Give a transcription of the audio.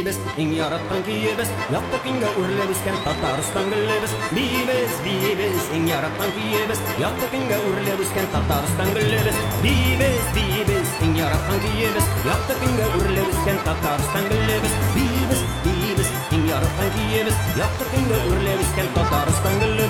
Bibes, ing yarattan kiyebes, yakta kinga urlebisken Tatarstan gülebes. Bibes, ing yarattan kiyebes, yakta kinga urlebisken Tatarstan gülebes. Bibes, ing yarattan kiyebes, yakta kinga urlebisken Tatarstan gülebes. Bibes, ing yarattan kiyebes, yakta kinga urlebisken Tatarstan gülebes.